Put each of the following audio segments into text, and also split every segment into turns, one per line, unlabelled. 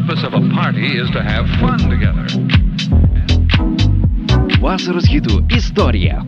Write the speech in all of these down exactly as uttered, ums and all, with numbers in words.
purpose of a party is to have fun together.
Vasaros hitų istorija.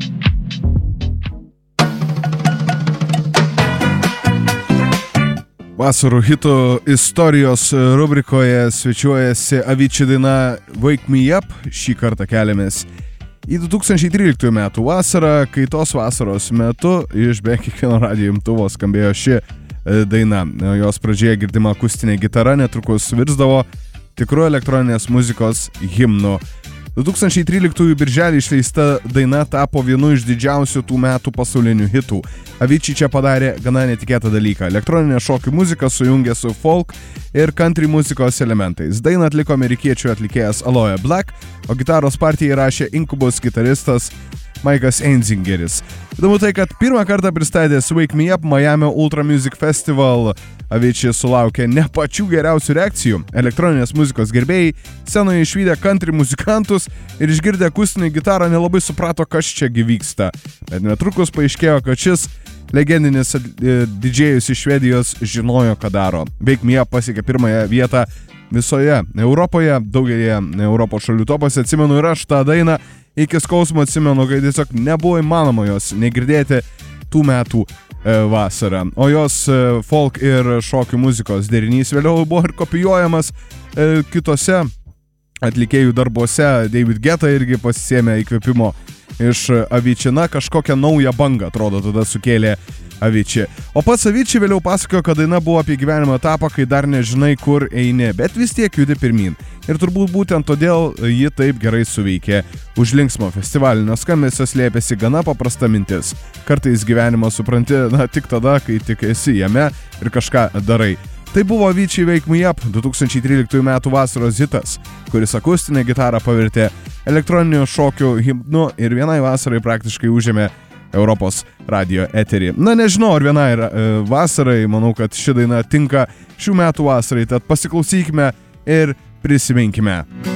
Vasaros hitų istorijos rubrikoje svečiuojasi Avicii daina Wake Me Up. Šį kartą keliamės į du tūkstančiai tryliktųjų metų vasarą, kai tos vasaros metu iš beveik kiekvieno radijo imtuvo skambėjo ši daina. Jos pradžioje girdima akustinė gitara netrukus virsdavo tikru elektroninės muzikos himnu. du tūkstančiai tryliktųjų birželį išleista daina tapo vienu iš didžiausių tų metų pasaulinių hitų. Avicii čia padarė gana netikėtą dalyką. Elektroninė šokių muzika sujungė su folk ir country muzikos elementais. Dainą atliko amerikiečių atlikėjas Aloe Black, o gitaros partiją įrašė Incubus gitaristas Maikas Einzingeris. Įdomu tai, kad pirmą kartą pristatęs Wake Me Up Miami Ultra Music Festival, Avicii sulaukė ne pačių geriausių reakcijų. Elektroninės muzikos gerbėjai scenoje išvydę country muzikantus ir išgirdę akustinę gitarą nelabai suprato, kas čia vyksta. Bet netrukus paaiškėjo, kad šis legendinis didžėjus iš Švedijos žinojo, ką daro. Wake Me Up pasiekė pirmąją vietą visoje Europoje, daugelėje Europos šalių topose. Atsimenu ir aš tą dainą iki skausmo atsimenu, kad tiesiog nebuvo įmanoma jos negirdėti tų metų e, vasarą. O jos e, folk ir šokių muzikos derinys vėliau buvo ir kopijuojamas e, kitose atlikėjų darbuose. David Guetta irgi pasisėmė įkvėpimo iš Avicii. Na, kažkokią naują bangą, atrodo, tada sukėlė Avicii. O pats Avicii vėliau pasakojo, kad daina buvo apie gyvenimo etapą, kai dar nežinai, kur eini, bet vis tiek judi pirmin. Ir turbūt būtent todėl ji taip gerai suveikė. Už linksmo festivalinio skambesio slėpėsi gana paprasta mintis. Kartais gyvenimą supranti, na, tik tada, kai tik esi jame ir kažką darai. Tai buvo Avicii Wake Me Up du tūkstančiai tryliktųjų metų vasaros hitas, kuris akustinę gitarą pavirtė elektroninių šokių himnu ir vienai vasarai praktiškai užėmė Europos radio eterį. Na, nežinau, ar vienai e, vasarai, manau, kad ši daina tinka šių metų vasarai, tad pasiklausykime ir prisiminkime.